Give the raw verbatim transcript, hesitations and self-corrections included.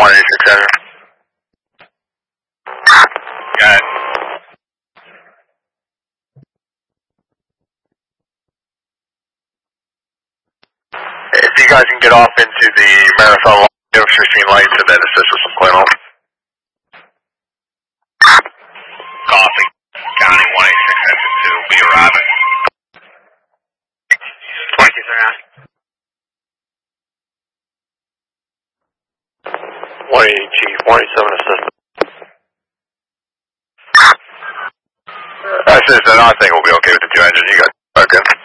one eight six seven. Got it. If you guys can get off into the Marathon line, give us fifteen lights and then assist with some clean off. Copy. County one eight six seven two will be arriving. twenty-two thirty-nine. one eighty Chief, one eighty-seven assistant. Assistant, I think we'll be okay with the two engines. You got okay.